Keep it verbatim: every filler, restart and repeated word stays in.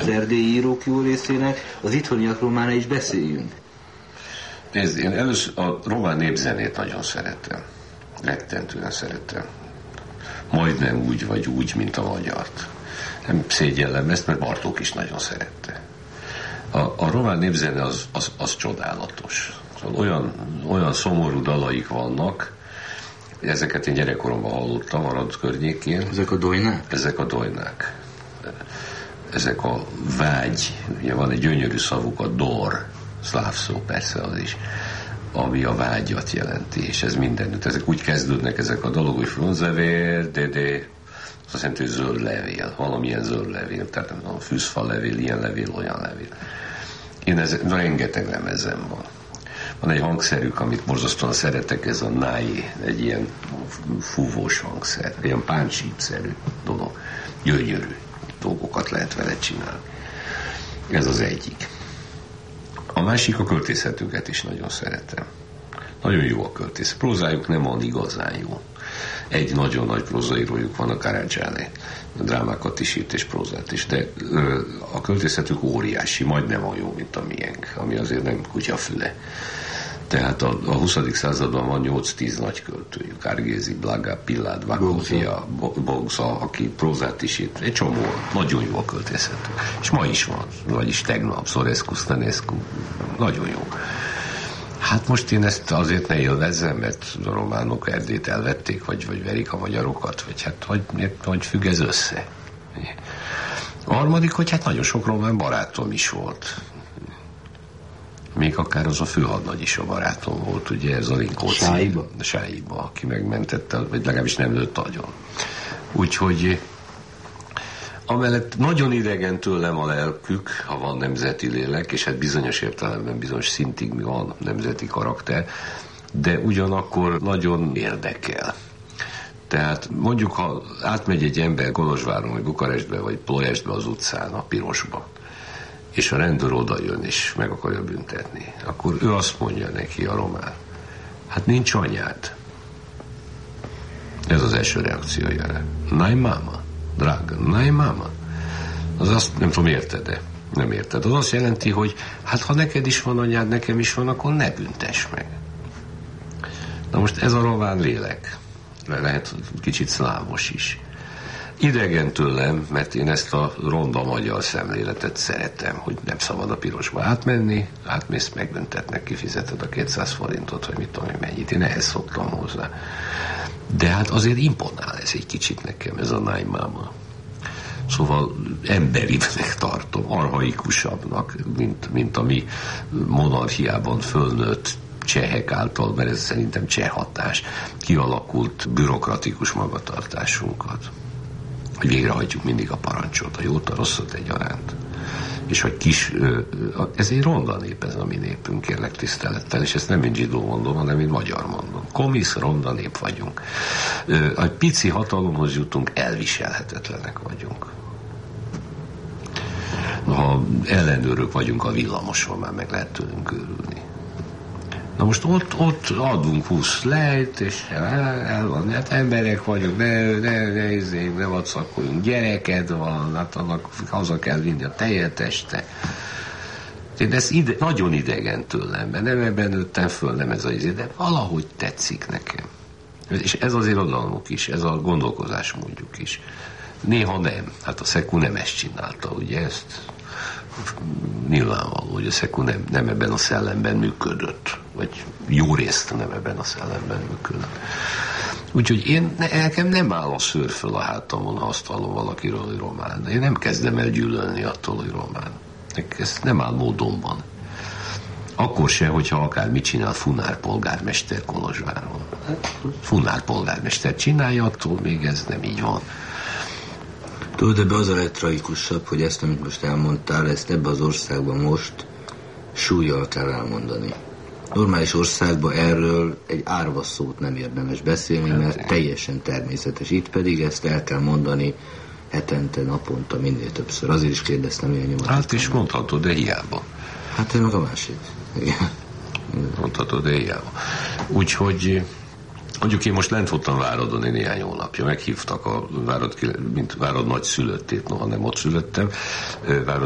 az erdélyi írók jó részének, az itthoniakról már ne is beszéljünk. Nézd, én először a román népzenét nagyon szeretem. Rettentően szeretem. Majdnem úgy vagy úgy, mint a magyart. Nem szégyellem ezt, mert Bartók is nagyon szerette. A, a román népzene az, az, az csodálatos. Szóval olyan, olyan szomorú dalaik vannak, ezeket én gyerekkoromban hallottam, Arad környékén. Ezek a dojnák? Ezek a dojnák. Ezek a vágy, ugye van egy gyönyörű szavuk, a dor, szláv szó persze az is, ami a vágyat jelenti, és ez mindenütt. Ezek úgy kezdődnek ezek a dolgok, hogy frunzevér, de de, azt jelenti, hogy zöld levél, valamilyen zöld levél, tehát nem tudom, fűzfa levél, ilyen levél, olyan levél. Én ez, rengeteg lemezem van. Van egy hangszerük, amit borzasztóan szeretek, ez a nái, egy ilyen fúvós hangszer, ilyen páncsípszerű dolog. Gyönyörű dolgokat lehet vele csinálni. Ez az egyik. A másik, a költészetüket is nagyon szeretem. Nagyon jó a költészet. Prózájuk nem van igazán jó. Egy nagyon nagy prózaírójuk van, a Karadzsáné. A drámákat is írt, és prózát is. De ö, a költészetük óriási, majdnem olyan jó, mint a miénk, ami azért nem kutyafüle. Tehát a, a huszadik században van nyolc-tíz nagy költőjük. Árgézi, Blaga, Pillád, Vakózia, Bogza, aki prózát is írt. Egy csomó, nagyon jó a költészetük. És ma is van, vagyis tegnap, Szorescu, Stanescu, nagyon jó. Hát most én ezt azért ne élvezzem, mert a románok Erdélyt elvették, vagy, vagy verik a magyarokat, vagy hát hogy, hogy függ ez össze. A harmadik, hogy hát nagyon sok román barátom is volt. Még akár az a főhadnagy is a barátom volt, ugye, ez a Linkóci. Sáiba? Sáiba, aki megmentette, vagy legalábbis nem lőtt agyon. Úgyhogy amellett nagyon idegen tőlem a lelkük, ha van nemzeti lélek, és hát bizonyos értelemben bizonyos szintig mi van nemzeti karakter, de ugyanakkor nagyon érdekel. Tehát mondjuk, ha átmegy egy ember Kolozsváron, vagy Bukarestbe, vagy Ploieștbe az utcán, a pirosba, és a rendőr oda jön, és meg akarja büntetni, akkor ő azt mondja neki, a román, hát nincs anyád. Ez az első reakciója. Nai mama, drága, nai mama. Az azt, nem tudom, érted-e? Nem érted. Az azt jelenti, hogy hát ha neked is van anyád, nekem is van, akkor ne büntess meg. Na most ez a román lélek. Lehet kicsit szlávos is. Idegen tőlem, mert én ezt a ronda magyar szemléletet szeretem, hogy nem szabad a pirosba átmenni, átmész, megbüntetnek, kifizeted a kétszáz forintot, vagy mit tudom én mennyit. Én ehhez szoktam hozzá. De hát azért imponál ez egy kicsit nekem, ez a nájmáma. Szóval emberibbnek tartom, archaikusabbnak, mint, mint a mi monarchiában fölnőtt csehek által, mert ez szerintem cseh hatás, kialakult bürokratikus magatartásunkat. Hogy végrehajtjuk mindig a parancsot, a jót, a rosszat egyaránt. És hogy kis, ez egy ronda nép, ez a mi népünk, kérlek tisztelettel, és ezt nem én zsidó mondom, hanem én magyar mondom. Komisz, ronda nép vagyunk. A pici hatalomhoz jutunk, elviselhetetlenek vagyunk. Ha ellenőrök vagyunk a villamoson, már meg lehet tőlünk őrülni. Na most ott, ott adunk húsz lejt, és el, el van, hát emberek vagyunk, ne, ne, ne, ne, ne vacakoljunk, gyereked van, hát annak haza kell vinni a tejet este. Én ez ide, nagyon idegen tőlem, mert nem ebben nőttem föl, nem ez az izé, de valahogy tetszik nekem. És ez az irodalmuk is, ez a gondolkozásmódjuk is. Néha nem, hát a Szeku nem ezt csinálta, ugye ezt nyilvánvaló, hogy a Szeku nem, nem ebben a szellemben működött, vagy jó részt nem ebben a szellemben működött. Úgyhogy én, nekem nem áll a szőr föl a hátamon, ha azt hallom valakiről, hogy román. Én nem kezdem el gyűlölni attól, hogy román. Ez nem áll módonban. Akkor se, hogyha akár mit csinál Funár polgármester Kolozsváron. Funár polgármester csinálja, attól még ez nem így van. Tudod, ebbe az a legtragikusabb, hogy ezt, amit most elmondtál, ezt ebbe az országban most súllyal kell elmondani. Normális országban erről egy árva szót nem érdemes beszélni, mert teljesen természetes. Itt pedig ezt el kell mondani hetente, naponta, minél többször. Azért is kérdeztem ilyen nyomat. Hát is mondhatod, de hiába. Hát én meg a másik. Igen. Mondhatod, de hiába. Úgyhogy mondjuk én most lent voltam Váradon én néhány hónapja, meghívtak a Várad, mint Várad nagyszülöttét, noha nem ott születtem, Várad